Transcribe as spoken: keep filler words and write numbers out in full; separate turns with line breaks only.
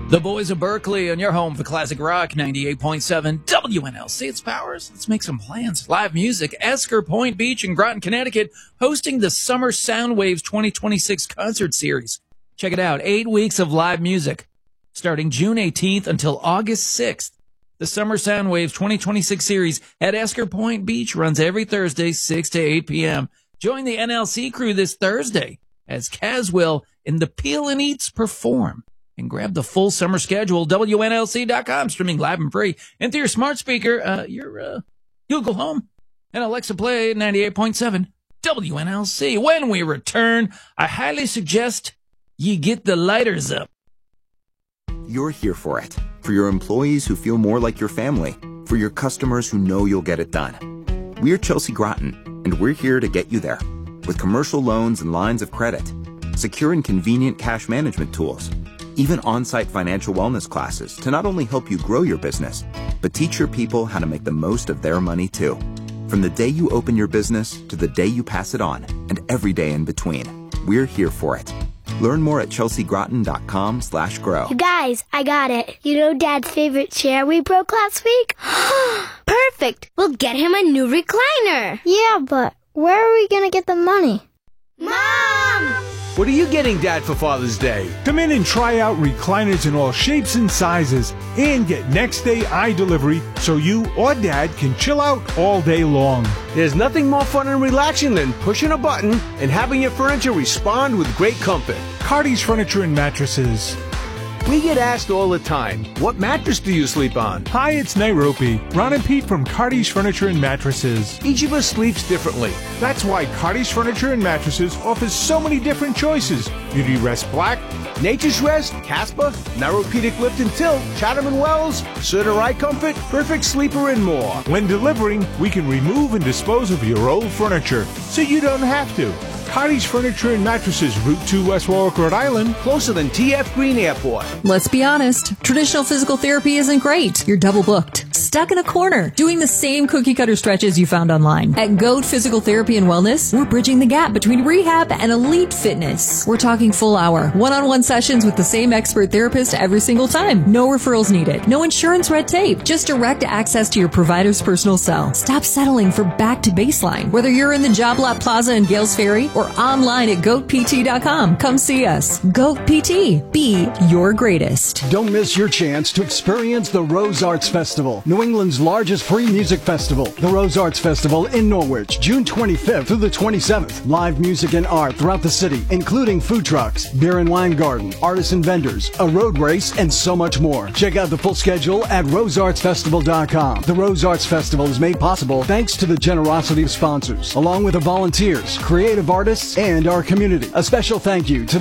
The Boys of Berkeley on your home for classic rock, ninety-eight point seven W N L C. It's Powers. Let's make some plans. Live music, Esker Point Beach in Groton, Connecticut, hosting the Summer Soundwaves twenty twenty-six concert series. Check it out. Eight weeks of live music, starting June eighteenth until August sixth. The Summer Soundwaves twenty twenty-six series at Esker Point Beach runs every Thursday, six to eight p.m. Join the N L C crew this Thursday as Caswell and the Peel and Eats perform. And grab the full summer schedule, W N L C dot com, streaming live and free. And through your smart speaker, uh, your uh, Google Home, and Alexa Play ninety-eight point seven W N L C. When we return, I highly suggest ye get the lighters up.
You're here for it. For your employees who feel more like your family. For your customers who know you'll get it done. We're Chelsea Groton, and we're here to get you there. With commercial loans and lines of credit, secure and convenient cash management tools, even on-site financial wellness classes to not only help you grow your business, but teach your people how to make the most of their money too. From the day you open your business to the day you pass it on, and every day in between, we're here for it. Learn more at chelsea groton dot com slash grow.
You guys, I got it. You know Dad's favorite chair we broke last week? Perfect. We'll get him a new recliner.
Yeah, but where are we going to get the money?
Mom!
What are you getting, Dad, for Father's Day?
Come in and try out recliners in all shapes and sizes and get next day eye delivery so you or Dad can chill out all day long.
There's nothing more fun and relaxing than pushing a button and having your furniture respond with great comfort.
Cardi's Furniture and Mattresses.
We get asked all the time, what mattress do you sleep on?
Hi, it's Nairobi. Ron and Pete from Cardi's Furniture and Mattresses.
Each of us sleeps differently.
That's why Cardi's Furniture and Mattresses offers so many different choices. Beauty Rest Black,
Nature's Rest, Casper, Neuropedic Lift and Tilt, Chatham and Wells, Certa Eye Comfort, Perfect Sleeper, and more.
When delivering, we can remove and dispose of your old furniture, so you don't have to. Cardi's Furniture and Mattresses, Route two, West Warwick, Rhode Island.
Closer than T F Green Airport.
Let's be honest, traditional physical therapy isn't great. You're double booked, stuck in a corner, doing the same cookie cutter stretches you found online. At Goat Physical Therapy and Wellness, we're bridging the gap between rehab and elite fitness. We're talking full hour, one-on-one sessions with the same expert therapist every single time. No referrals needed. No insurance red tape. Just direct access to your provider's personal cell. Stop settling for back to baseline. Whether you're in the Job Lot Plaza in Gales Ferry or online at goat p t dot com. Come see us. Goat P T. Be your greatest.
Don't miss your chance to experience the Rose Arts Festival, New England's largest free music festival. The Rose Arts Festival in Norwich, June twenty-fifth through the twenty-seventh. Live music and art throughout the city, including food trucks, beer and wine garden, artists and vendors, a road race, and so much more. Check out the full schedule at rose arts festival dot com. The Rose Arts Festival is made possible thanks to the generosity of sponsors, along with the volunteers, creative artists, and our community. A special thank you to